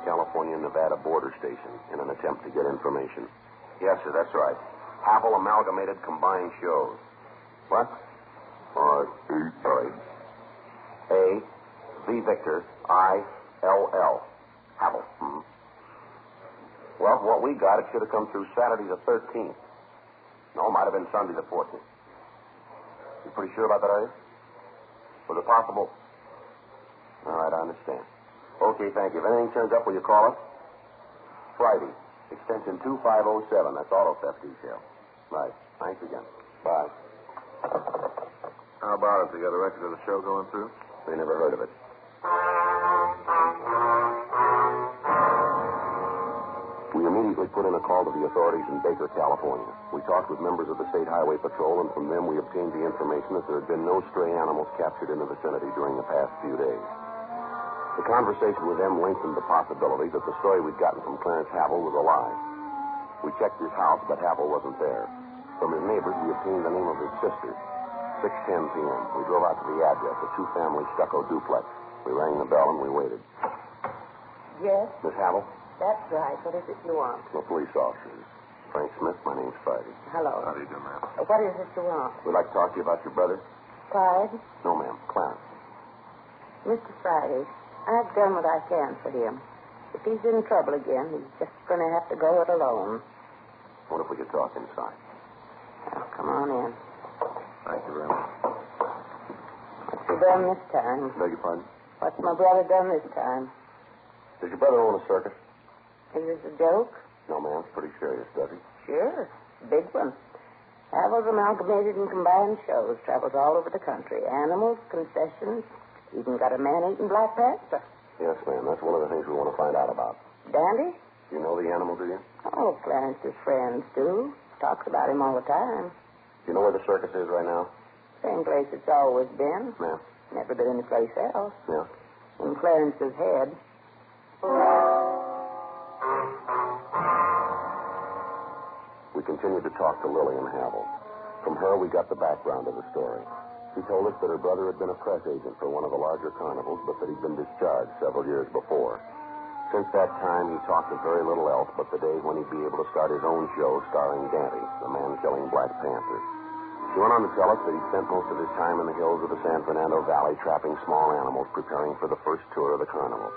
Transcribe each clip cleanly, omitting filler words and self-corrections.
the California-Nevada border station in an attempt to get information. Yes, sir, that's right. Havel Amalgamated Combined Shows. What? Sorry. A, V Victor, I, L, L. Havel. Hmm. Well, what we got, it should have come through Saturday the 13th. No, it might have been Sunday the 14th. You pretty sure about that, are you? Was it possible? All right, I understand. Okay, thank you. If anything turns up, will you call us? Friday, extension 2507. That's auto theft detail. Right. Thanks again. Bye. How about it? They got a record of the show going through? They never heard of it. We immediately put in a call to the authorities in Baker, California. We talked with members of the State Highway Patrol, and from them we obtained the information that there had been no stray animals captured in the vicinity during the past few days. The conversation with them lengthened the possibility that the story we'd gotten from Clarence Havel was a lie. We checked his house, but Havel wasn't there. From his neighbors, we obtained the name of his sister. 6:10 p.m. We drove out to the address, a two-family stucco duplex. We rang the bell and we waited. Yes, Miss Havel? that's right. What is it you want? No police officers. Frank Smith, my name's Friday. Hello. How do you do, ma'am? What is it you want? We'd like to talk to you about your brother. Clyde? No, ma'am. Clarence. Mr. Friday, I've done what I can for him. If he's in trouble again, he's just going to have to go it alone. What if we could talk inside? Now, come on in. Thank you very much. What's he done this time? Beg your pardon? What's my brother done this time? Does your brother own a circus? Is this a joke? No, ma'am. It's pretty serious, does he? Sure. Big one. Havel's Amalgamated and Combined Shows. Travels all over the country. Animals, concessions. Even got a man-eating Black Panther. Yes, ma'am. That's one of the things we want to find out about. Dandy? You know the animal, do you? Oh, Clarence's friends do. Talks about him all the time. Do you know where the circus is right now? Same place it's always been. Ma'am. Never been anyplace else. Yeah. In Clarence's head. We continued to talk to Lillian Havel. From her, we got the background of the story. She told us that her brother had been a press agent for one of the larger carnivals, but that he'd been discharged several years before. Since that time, he talked of very little else but the day when he'd be able to start his own show starring Dante, the man-killing Black Panther. She went on to tell us that he'd spent most of his time in the hills of the San Fernando Valley trapping small animals, preparing for the first tour of the carnival.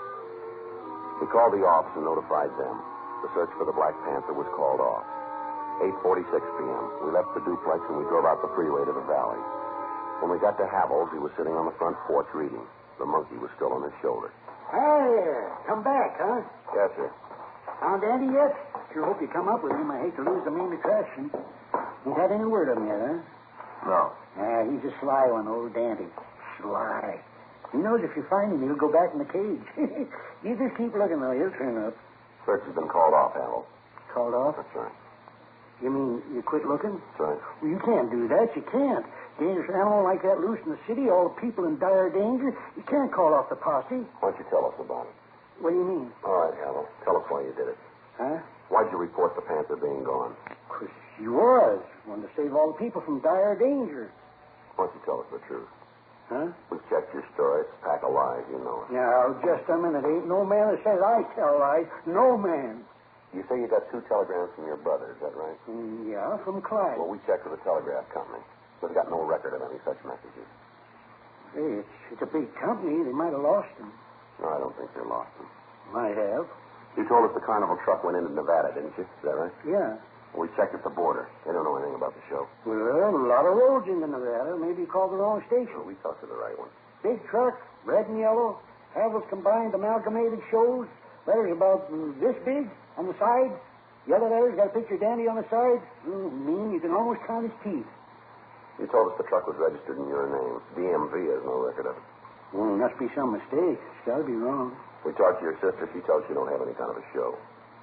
We called the office and notified them. The search for the Black Panther was called off. 8:46 p.m. We left the duplex and we drove out the freeway to the valley. When we got to Havel's, he was sitting on the front porch reading. The monkey was still on his shoulder. Hey, come back, huh? Yes, sir. Found Andy yet? Sure hope you come up with him. I hate to lose the main attraction. Ain't had any word of him yet, huh? No. He's a sly one, old Dandy. Sly. He knows if you find him, he'll go back in the cage. You just keep looking, though. He'll turn up. Search has been called off, Havel. Called off? That's right. You mean you quit looking? That's right. Well, you can't do that. You can't. Dangerous animal like that loose in the city, all the people in dire danger. You can't call off the posse. Why don't you tell us about it? What do you mean? All right, Havel. Tell us why you did it. Huh? Why'd you report the panther being gone? 'Cause he was. Wanted to save all the people from dire danger. Why don't you tell us the truth? Huh? We've checked your story. It's a pack of lies, you know it. Now, just a minute. Ain't no man that says I tell lies. No man. You say you got 2 telegrams from your brother, is that right? Yeah, from Clyde. Well, we checked with the telegraph company. We've got no record of any such messages. Hey, it's a big company. They might have lost them. No, I don't think they lost them. Might have. You told us the carnival truck went into Nevada, didn't you? Is that right? Yeah. We checked at the border. They don't know anything about the show. Well, a lot of roads into Nevada. Maybe you called the wrong station. Well, we talked to the right one. Big truck, red and yellow. Havel's Combined Amalgamated Shows. Letters about this big on the side. The other letters got a picture of Dandy on the side. Mean you can almost count his teeth. You told us the truck was registered in your name. DMV has no record of it. Must be some mistake. It's got to be wrong. We talked to your sister. She tells you don't have any kind of a show.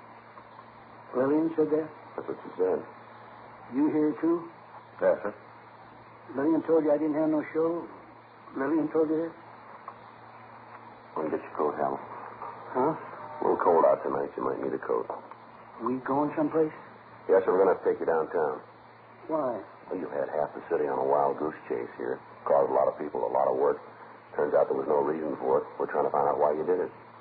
Lillian said that? That's what she said. You here, too? Yes, sir. Lillian told you I didn't have no show? Lillian told you that? Want to get your coat, Hal? Huh? A little cold out tonight. You might need a coat. We going someplace? Yes, sir. We're going to have to take you downtown. Why? Well, you've had half the city on a wild goose chase here. Caused a lot of people a lot of work. Turns out there was no reason for it. We're trying to find out why you did it.